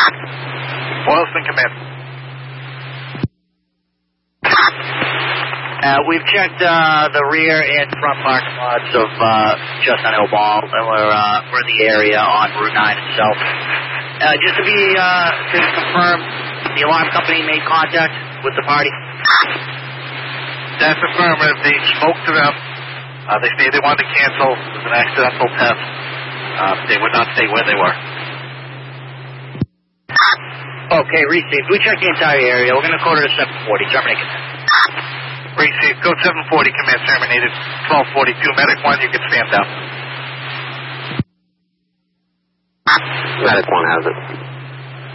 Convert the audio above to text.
Boylston, come in. We've checked the rear and front parking lots of Chestnut Hill Mall, and we're in the area on Route 9 itself. Just to confirm, the alarm company made contact with the party? That's affirmative. They spoke to them. They stated they wanted to cancel. It was an accidental test. They would not say where they were. Okay, received. We checked the entire area. We're going to code it at 740. Terminate command. Received. Code 740, command terminated. 1242. Medic 1, you can stand down. Medic 1 has it.